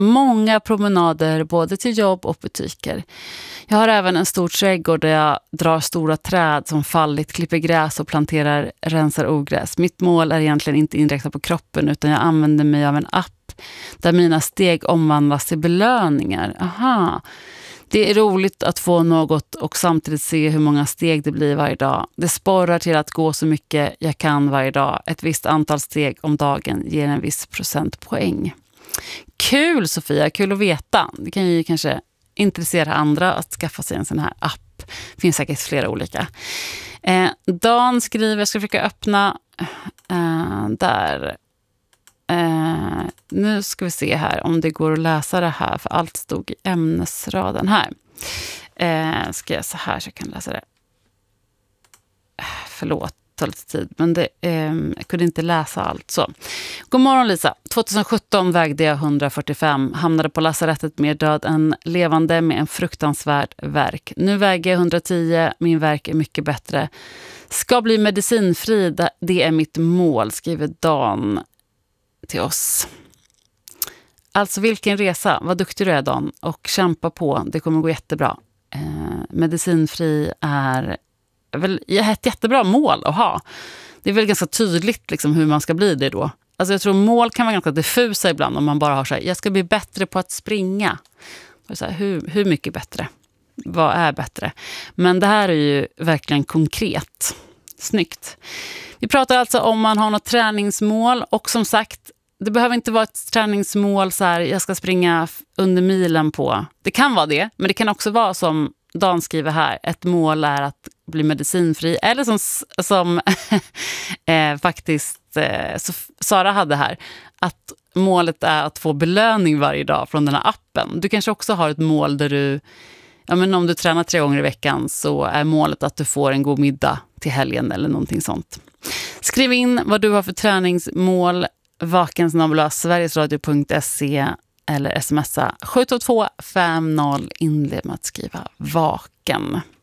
Många promenader både till jobb och butiker. Jag har även en stor trädgård där jag drar stora träd som fallit, klipper gräs och rensar ogräs. Mitt mål är egentligen inte inriktat på kroppen utan jag använder mig av en app där mina steg omvandlas till belöningar. Aha. Det är roligt att få något och samtidigt se hur många steg det blir varje dag. Det sporrar till att gå så mycket jag kan varje dag. Ett visst antal steg om dagen ger en viss procentpoäng. Kul Sofia, kul att veta. Det kan ju kanske intressera andra att skaffa sig en sån här app. Det finns säkert flera olika. Dan skriver, jag ska försöka öppna där. Nu ska vi se här om det går att läsa det här, för allt stod i ämnesraden här. Ska jag så här så jag kan läsa det. Förlåt, ta lite tid, men jag kunde inte läsa allt så. God morgon Lisa. 2017 vägde jag 145, hamnade på lasarettet mer död än levande med en fruktansvärd värk. Nu väger jag 110, min värk är mycket bättre. Ska bli medicinfri, det är mitt mål, skriver Dan till oss. Alltså vilken resa, vad duktig du är Dan, och kämpa på, det kommer gå jättebra. Medicinfri är väl ett jättebra mål att ha. Det är väl ganska tydligt liksom, hur man ska bli det då. Alltså jag tror mål kan vara ganska diffusa ibland om man bara har så här, jag ska bli bättre på att springa. Så här, hur mycket bättre? Vad är bättre? Men det här är ju verkligen konkret. Snyggt. Vi pratar alltså om man har något träningsmål och som sagt, det behöver inte vara ett träningsmål så här, jag ska springa under milen på. Det kan vara det, men det kan också vara som Dan skriver här, ett mål är att bli medicinfri. Eller som faktiskt Sara hade här, att målet är att få belöning varje dag från den här appen. Du kanske också har ett mål där du, ja men om du tränar 3 gånger i veckan så är målet att du får en god middag till helgen eller någonting sånt. Skriv in vad du har för träningsmål, vakensnabel@sverigesradio.se eller smsa 72250, inled med att skriva vaken.